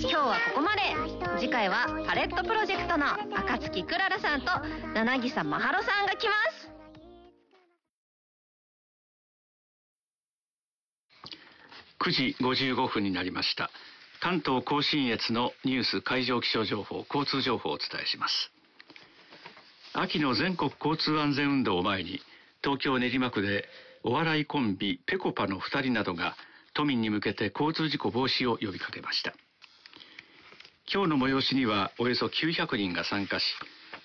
今日はここまで。次回はパレットプロジェクトの赤月クララさんと七木さんまはろさんが来ます。 9時55分になりました。関東甲信越のニュース、海上気象情報、交通情報をお伝えします。秋の全国交通安全運動を前に、東京練馬区でお笑いコンビぺこぱの2人などが都民に向けて交通事故防止を呼びかけました。今日の催しにはおよそ900人が参加し、